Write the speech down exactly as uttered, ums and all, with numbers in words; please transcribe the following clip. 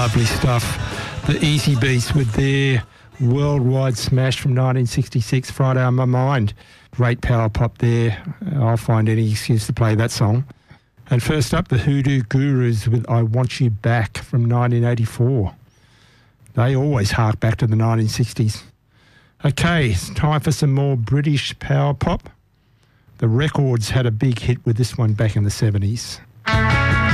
Lovely stuff. The Easy Beats with their worldwide smash from nineteen sixty-six, Friday on My Mind. Great power pop there. I'll find any excuse to play that song. And first up, the Hoodoo Gurus with I Want You Back from nineteen eighty-four. They always hark back to the nineteen sixties. Okay, it's time for some more British power pop. The Records had a big hit with this one back in the seventies.